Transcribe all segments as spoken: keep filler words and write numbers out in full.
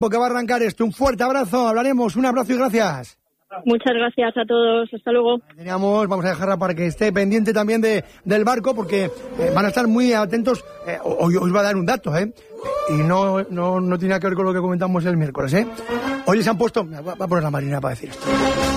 Que va a arrancar esto. Un fuerte abrazo, hablaremos, un abrazo y gracias. Muchas gracias a todos, hasta luego. Teníamos, vamos a dejarla para que esté pendiente también de, del barco, porque eh, van a estar muy atentos. Eh, hoy os va a dar un dato, ¿eh? Y no, no, no tiene nada que ver con lo que comentamos el miércoles, ¿eh? Hoy se han puesto, va, va a poner la Marina para decir esto,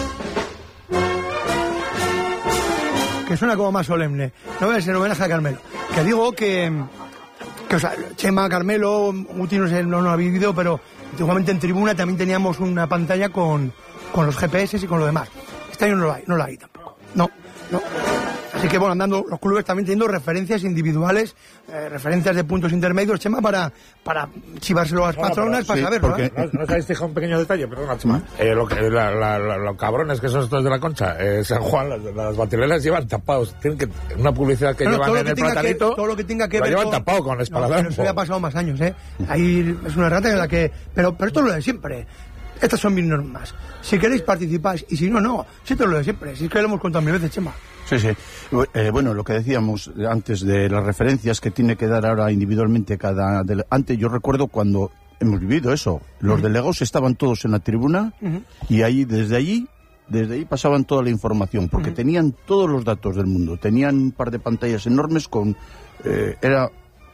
que suena como más solemne. No voy a ser homenaje a Carmelo, que digo que, que o sea, Chema, Carmelo, Guti no, sé, no lo ha vivido, pero antiguamente en tribuna también teníamos una pantalla con, con los G P S y con lo demás. Este año no lo hay, no lo hay tampoco. No, no. Así que bueno, andando los clubes también teniendo referencias individuales, eh, referencias de puntos intermedios, Chema, para, para chivárselo a las no, patronas, no, para sí, saberlo. Porque, ¿eh? ¿No, ¿No sabéis fijar un pequeño detalle? Perdona, Chema. Eh, lo que, la, la, la, los cabrones que son estos de la Concha, eh, San Juan, las, las batileras llevan tapados. Tienen que, una publicidad que no, llevan en el platanito, que, todo lo que tenga que lo ver llevan con, tapado con esparadrapo. No, eso ya ha pasado más años, ¿eh? Ahí es una rata en la que... Pero, pero esto es lo de siempre. Estas son mis normas. Si queréis participáis, y si no, no. Si esto es lo de siempre. Si es que lo hemos contado mil veces, Chema. Sí, sí. Eh, bueno, lo que decíamos antes de las referencias que tiene que dar ahora individualmente cada... Dele... Antes yo recuerdo cuando hemos vivido eso. Los uh-huh. delegados estaban todos en la tribuna uh-huh. y ahí, desde allí, desde ahí pasaban toda la información, porque uh-huh. tenían todos los datos del mundo. Tenían un par de pantallas enormes con... Eh, era...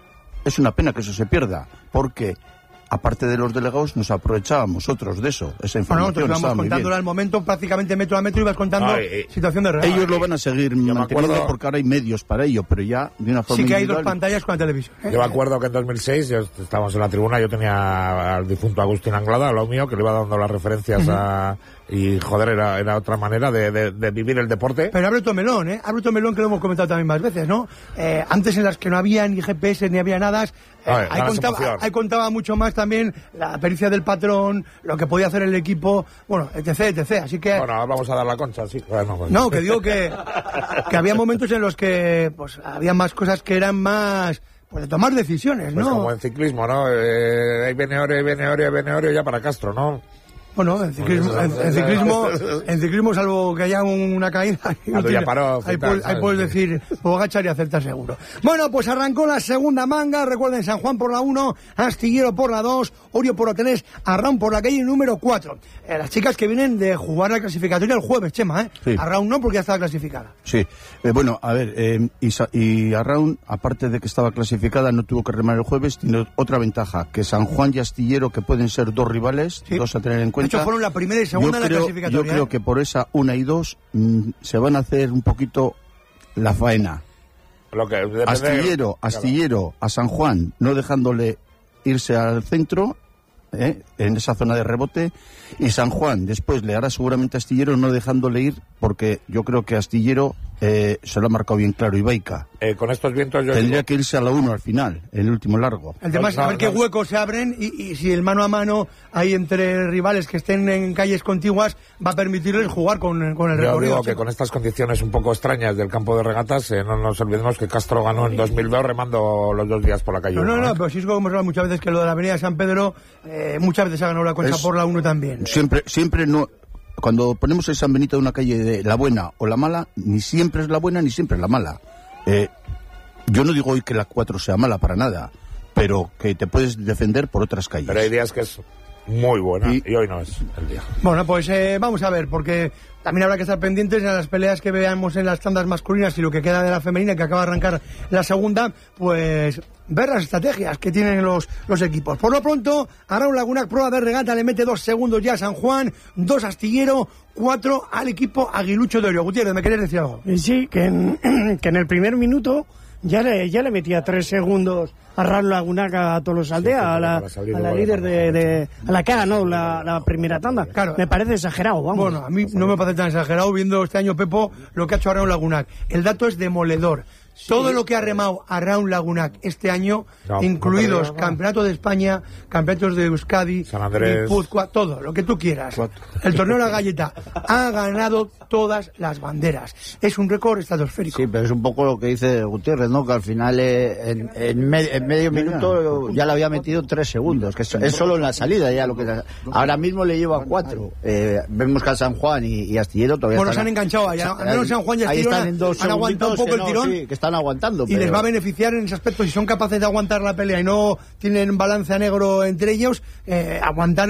Es una pena que eso se pierda, porque... Aparte de los delegados, nos aprovechábamos otros de eso, esa información. Bueno, nosotros íbamos contándolo al momento, prácticamente metro a metro, ibas contando Ay, eh, situación de regalo. Ellos lo van a seguir manteniendo me porque ahora hay medios para ello, pero ya de una forma sí que hay individual. Dos pantallas con la televisión. ¿eh? Yo me acuerdo que en dos mil seis, yo, estábamos en la tribuna, yo tenía al difunto Agustín Anglada, lo mío, que le iba dando las referencias uh-huh. a... Y, joder, era, era otra manera de, de, de vivir el deporte. Pero abre tu melón, ¿eh? Abre tu melón, que lo hemos comentado también más veces, ¿no? Eh, antes en las que no había ni G P S ni había nada, eh, ver, ahí, contaba, ahí contaba mucho más también la pericia del patrón, lo que podía hacer el equipo, bueno, etc, etc. Así que... Bueno, vamos a dar la concha, sí. Bueno, pues. No, que digo que, que había momentos en los que pues había más cosas que eran más... Pues de tomar decisiones, ¿no? Pues como en ciclismo, ¿no? Eh, hay Beneore, Beneore, Beneore ya para Castro, ¿no? Bueno, en ciclismo, en, en ciclismo, en ciclismo, salvo que haya una caída, no tiene, paró, ahí, puedes, ahí puedes decir, puedo agachar y acertar seguro. Bueno, pues arrancó la segunda manga, recuerden, San Juan por la uno, Astillero por la dos, Orio por la tres, Arraun por la calle número cuatro. Eh, las chicas que vienen de jugar la clasificatoria el jueves, Chema, ¿eh? Sí. Arraun no, porque ya estaba clasificada. Sí, eh, bueno, a ver, eh, y, y Arraun, aparte de que estaba clasificada, no tuvo que remar el jueves, tiene otra ventaja, que San Juan y Astillero, que pueden ser dos rivales, sí. dos a tener en cuenta. De hecho, fueron la primera y segunda en la clasificatoria. Yo creo ¿eh? que por esa una y dos mmm, se van a hacer un poquito la faena. Lo que Astillero, claro. Astillero a San Juan, no dejándole irse al centro, ¿eh? en esa zona de rebote, y San Juan después le hará seguramente a Astillero no dejándole ir, porque yo creo que Astillero eh, se lo ha marcado bien claro, Ibaica. Eh, con estos vientos yo tendría digo... que irse a la uno al final, el último largo. El tema es saber no, qué no. huecos se abren y, y si el mano a mano hay entre rivales que estén en calles contiguas va a permitirles jugar con, con el yo recorrido. Digo que con estas condiciones un poco extrañas del campo de regatas, eh, no nos olvidemos que Castro ganó en dos mil dos remando los dos días por la calle. No, uno, no, no, ¿eh? pero sí es como hemos hablado muchas veces que lo de la avenida San Pedro, eh, muchas veces ha ganado la Concha es, por la uno también. Siempre, siempre no... Cuando ponemos el San Benito de una calle de la buena o la mala, ni siempre es la buena ni siempre es la mala. Eh, yo no digo hoy que la cuatro sea mala para nada, pero que te puedes defender por otras calles. Pero hay días que es muy buena y, y hoy no es el día. Bueno, pues eh, vamos a ver, porque también habrá que estar pendientes en las peleas que veamos en las tandas masculinas y lo que queda de la femenina, que acaba de arrancar la segunda, pues ver las estrategias que tienen los, los equipos. Por lo pronto, Arraun Lagunac, prueba de regata, le mete dos segundos ya a San Juan, dos Astillero, cuatro al equipo Aguilucho de Orio. Gutiérrez, ¿me querés decir algo? Sí, que en, que en el primer minuto ya le, ya le metía tres segundos a Arraun Lagunac a Tolosa Aldea, sí, a la, a la líder de, de... a la que ha ganado la, la primera tanda. Claro. Me parece exagerado, vamos. Bueno, a mí no me parece tan exagerado viendo este año, Pepo, lo que ha hecho Arraun Lagunac. El dato es demoledor. Sí. Todo lo que ha remado Arraun Lagunac este año, no, incluidos no, no, no. Campeonato de España, campeonatos de Euskadi, San Andrés, Guipúzcoa, todo, lo que tú quieras. Cuatro. El torneo de la galleta ha ganado todas las banderas. Es un récord estratosférico. Sí, pero es un poco lo que dice Gutiérrez, ¿no? Que al final eh, en, en, med en medio minuto ya le había metido tres segundos, que es, es solo en la salida ya lo que ahora mismo le lleva cuatro. Eh, vemos que a San Juan y, y Astillero todavía bueno, están, se han enganchado allá, al menos San Juan y Astillero han, han aguantado un poco el no, tirón. Sí, que están están aguantando. Y pero... les va a beneficiar en ese aspecto, si son capaces de aguantar la pelea y no tienen balance a negro entre ellos, eh, aguantar